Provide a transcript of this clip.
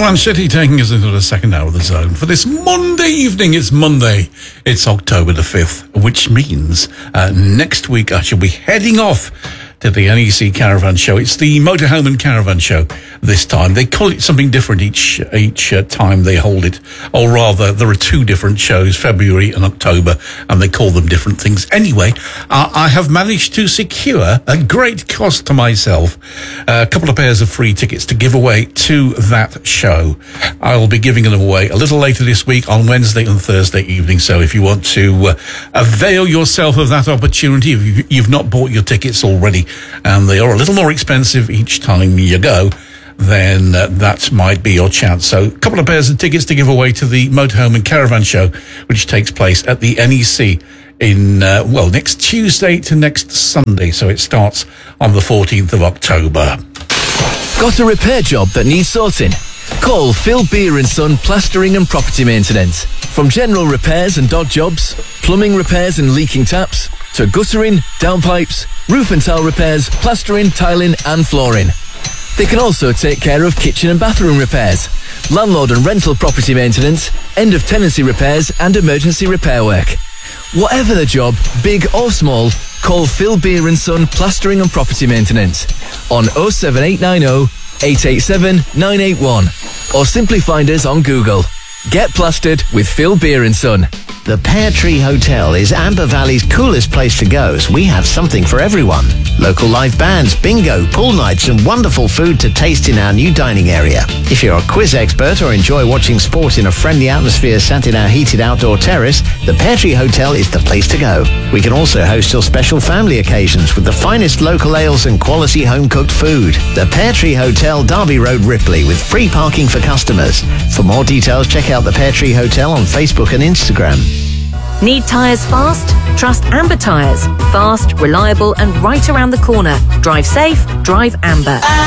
Alan Shetty taking us into the second hour of the zone for this Monday evening. It's Monday. It's October the 5th, which means next week I shall be heading off to the NEC Caravan Show. It's the Motorhome and Caravan Show this time. They call it something different each time they hold it. Or rather, there are two different shows, February and October, and they call them different things. Anyway, I have managed to secure, at great cost to myself, a couple of pairs of free tickets to give away to that show. I will be giving them away a little later this week on Wednesday and Thursday evening. So if you want to avail yourself of that opportunity, if you've not bought your tickets already, and they are a little more expensive each time you go, then that might be your chance. So a couple of pairs of tickets to give away to the Motorhome and Caravan Show, which takes place at the NEC in, next Tuesday to next Sunday. So it starts on the 14th of October. Got a repair job that needs sorting? Call Phil Beer & Son Plastering and Property Maintenance. From general repairs and dog jobs, plumbing repairs and leaking taps, to guttering, downpipes, roof and tile repairs, plastering, tiling and flooring. They can also take care of kitchen and bathroom repairs, landlord and rental property maintenance, end of tenancy repairs and emergency repair work. Whatever the job, big or small, call Phil Beer & Son Plastering and Property Maintenance on 07890 887 981 or simply find us on Google. Get plastered with Phil Beer & Son. The Pear Tree Hotel is Amber Valley's coolest place to go, as we have something for everyone. Local live bands, bingo, pool nights and wonderful food to taste in our new dining area. If you're a quiz expert or enjoy watching sport in a friendly atmosphere sat in our heated outdoor terrace, the Pear Tree Hotel is the place to go. We can also host your special family occasions with the finest local ales and quality home-cooked food. The Pear Tree Hotel, Derby Road, Ripley, with free parking for customers. For more details, check out the Pear Tree Hotel on Facebook and Instagram. Need tyres fast? Trust Amber Tyres. Fast, reliable and right around the corner. Drive safe, drive Amber.